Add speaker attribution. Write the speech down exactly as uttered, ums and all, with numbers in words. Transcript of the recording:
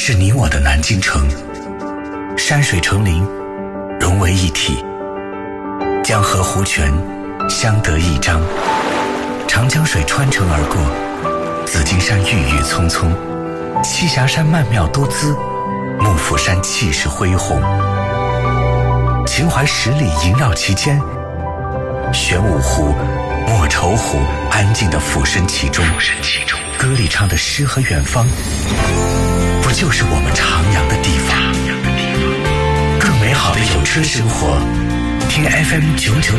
Speaker 1: 是你我的南京城，山水成林，融为一体，江河湖泉相得益彰，长江水穿城而过，紫金山郁郁葱葱，栖霞山曼妙多姿，幕府山气势恢宏，秦淮十里萦绕其间，玄武湖、莫愁湖安静地俯身其中，歌里唱的诗和远方，不就是我们徜徉的地方？更美好的有车生活，听 F M 九九